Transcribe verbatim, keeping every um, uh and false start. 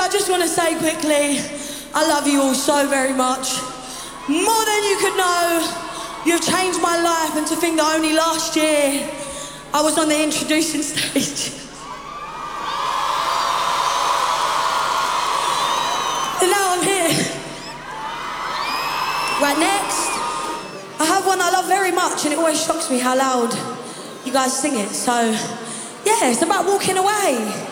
just want to say quickly, I love you all so very much. More than you could know. You've changed my life, and to think that only last year I was on the introducing stage. And now I'm here. Right, next, I have one I love very much, and it always shocks me how loud you guys sing it. So, yeah, it's about walking away.